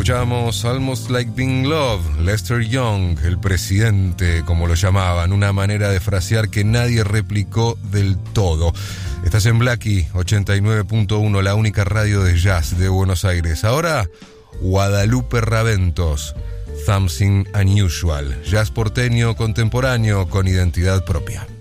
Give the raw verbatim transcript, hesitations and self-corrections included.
Escuchábamos Almost Like Being Loved, Lester Young, el presidente, como lo llamaban, una manera de frasear que nadie replicó del todo. Estás en Blackie ochenta y nueve punto uno, la única radio de jazz de Buenos Aires. Ahora, Guadalupe Raventos, Something Unusual, jazz porteño contemporáneo con identidad propia.